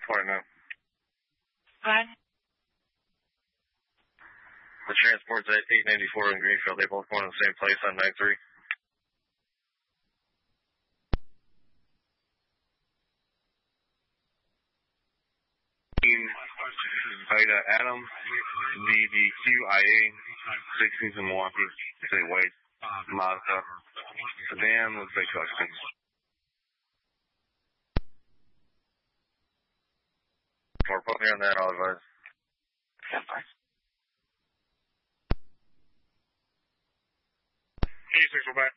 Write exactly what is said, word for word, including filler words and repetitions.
twenty-nine. What? The transport's at eight ninety-four in Greenfield. They both going to the same place on nine three. Beta Adam, D D Q I A, sixties in Milwaukee, say white, Mazda, sedan with big collection. Or put me on that, I'll advise. eighty-six, we're back.